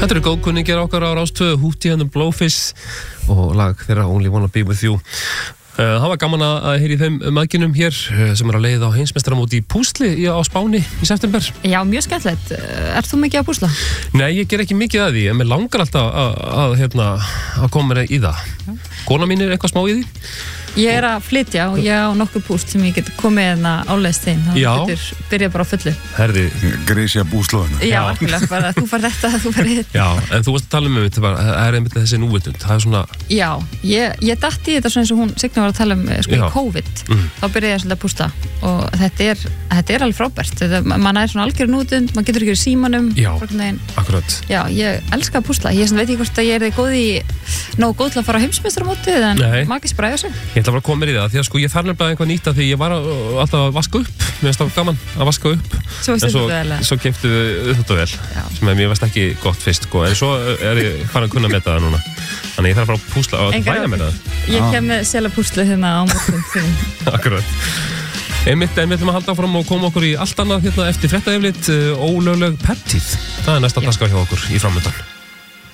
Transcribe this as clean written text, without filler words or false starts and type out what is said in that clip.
Þetta góðkunningjar okkar á Rás 2, Hootie and the Blowfish og lag þeirra Only Wanna Be With You. Það var gaman að heyra í þeim mæðginum hér sem að leiða á heimsmeistaramóti í púsli á Spáni í september. Já, mjög skemmtilegt. Ert þú mikið að púsla? Nei, ég ger ekki mikið að því, en mér langar alltaf að koma mér í það. Kona mín eitthvað smá í því? Ég að flytja og ég á nokkuð púst sem ég get komið áleiðst þeim. Þannig að þú byrja bara á fullu. Herði. Grísja búslóðinu. Já, alveg, bara þú fær þetta, þú fær hitt. Já, en þú varst að tala þetta bara, það einmitt þessi núvitund, það svona... Já, ég datt í þetta svona eins og hún Signa var að tala í COVID. Þá byrjaði ég svolítið að pústa og þetta alveg frábært. Man svona algjör núvitund, man getur ekki í símanum. Já, akkurat. Já, ég elska að púsla. Ég veit ekki hvort að ég nógu góð til að fara á heimsmeistaramótið, en maður ekki spræða sig. Ég ætla bara að koma mér í það, því að ég þarf nefnilega eitthvað nýtt að því ég var alltaf að vaska upp. Mér finnst það gaman að vaska upp. Svo keyptu við uppþvottavél, sem mér finnst ekki gott fyrst, en svo ég farin að kunna með það núna. Þannig ég þarf bara að púsla og að væga með það. Ég kem með selapúslu hérna á morgun. Akkurat. En við ætlum að halda áfram og koma okkur í allt annað eftir fréttayfirlit ólögleg peptíð. Það næsta dagskrá hjá okkur í framöndan.